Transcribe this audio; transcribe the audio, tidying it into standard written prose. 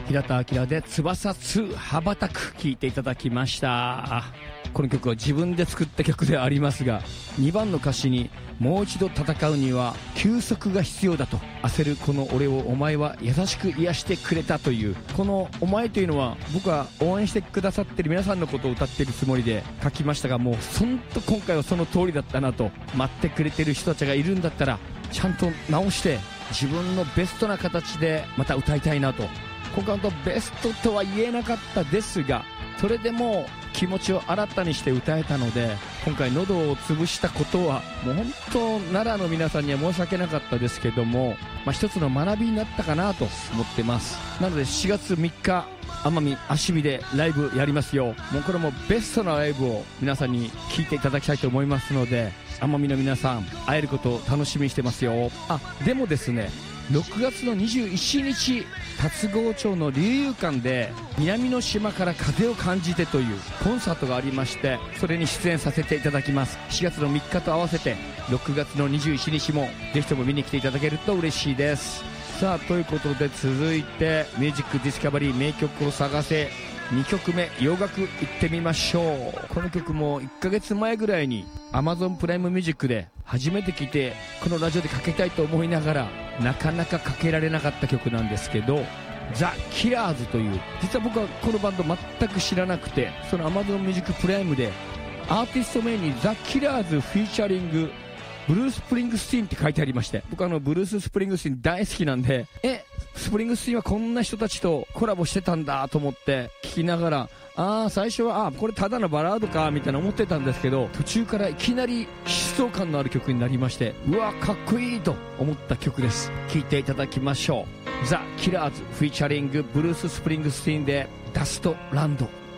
平田明で翼2羽ばたく聴いていただきました。この曲は自分で作った曲ではありますが、2番の歌詞にもう一度戦うには休息が必要だと、焦るこの俺をお前は優しく癒してくれたという、このお前というのは僕は応援してくださっている皆さんのことを歌っているつもりで書きましたが、もう本当今回はその通りだったなと。待ってくれている人たちがいるんだったらちゃんと直して自分のベストな形でまた歌いたいなと。今回本当ベストとは言えなかったですが、それでも気持ちを新たにして歌えたので、今回喉を潰したことはもう本当奈良の皆さんには申し訳なかったですけども、一つの学びになったかなと思ってます。なので4月3日奄美芦見でライブやりますよ。もうこれもベストなライブを皆さんに聴いていただきたいと思いますので、奄美の皆さん会えることを楽しみにしてますよ。でもですね、6月の21日龍郷町の龍遊館で南の島から風を感じてというコンサートがありまして、それに出演させていただきます。4月の3日と合わせて6月の21日もぜひとも見に来ていただけると嬉しいです。さあということで、続いてミュージックディスカバリー名曲を探せ2曲目洋楽いってみましょう。この曲も1ヶ月前ぐらいに Amazon プライムミュージックで初めて聴いて、このラジオでかけたいと思いながらなかなかかけられなかった曲なんですけど、ザ・キラーズという、実は僕はこのバンド全く知らなくて、その Amazon ミュージックプライムでアーティスト名にザ・キラーズフィーチャリングブルース・スプリングスティーンって書いてありまして、僕ブルース・スプリングスティーン大好きなんで、スプリングスティーンはこんな人たちとコラボしてたんだと思って聞きながら、最初はこれただのバラードかみたいな思ってたんですけど、途中からいきなり疾走感のある曲になりまして、うわかっこいいと思った曲です。聴いていただきましょう。ザ・キラーズフィーチャリングブルース・スプリングスティーンでダストランド。